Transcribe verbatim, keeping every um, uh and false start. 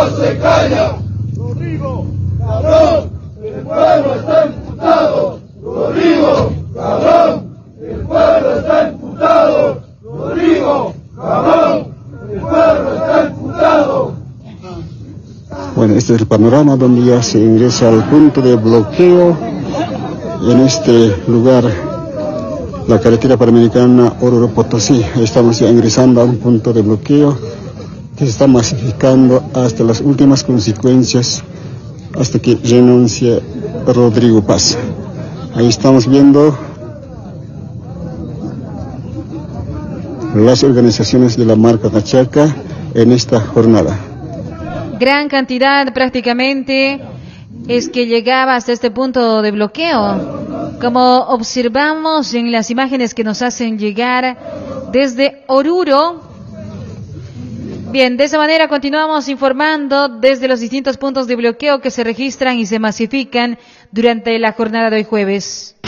no se calla. Rodrigo, cabrón, el pueblo está imputado. Rodrigo, cabrón, el pueblo está imputado. Rodrigo, cabrón, el pueblo está imputado. Bueno, este es el panorama donde ya se ingresa al punto de bloqueo. En este lugar, la carretera panamericana Oruro Potosí. Estamos ya ingresando a un punto de bloqueo que se está masificando hasta las últimas consecuencias, hasta que renuncie Rodrigo Paz. Ahí estamos viendo las organizaciones de la marca Cachaca en esta jornada. Gran cantidad prácticamente es que llegaba hasta este punto de bloqueo, como observamos en las imágenes que nos hacen llegar desde Oruro. Bien, de esa manera continuamos informando desde los distintos puntos de bloqueo que se registran y se masifican durante la jornada de hoy jueves.